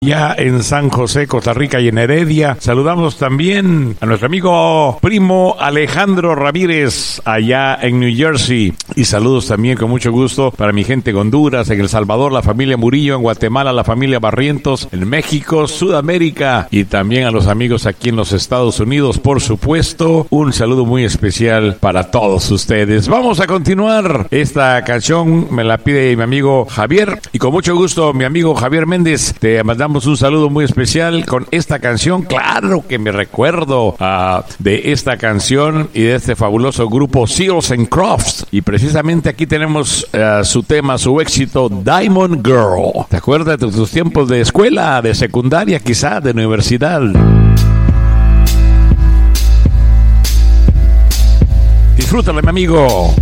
Ya en San José, Costa Rica y en Heredia. Saludamos también a nuestro amigo primo Alejandro Ramírez allá en New Jersey. Y saludos también con mucho gusto para mi gente en Honduras, en El Salvador, la familia Murillo, en Guatemala, la familia Barrientos, en México, Sudamérica y también a los amigos aquí en los Estados Unidos, por supuesto. Un saludo muy especial para todos ustedes. Vamos a continuar. Esta canción me la pide mi amigo Javier y con mucho gusto mi amigo Javier Méndez te mandamos un saludo muy especial con esta canción. Claro que me recuerdo de esta canción y de este fabuloso grupo Seals and Crofts. Y precisamente aquí tenemos su tema, su éxito, Diamond Girl. ¿Te acuerdas de tus tiempos de escuela, de secundaria, quizá, de universidad? Disfrútala, mi amigo.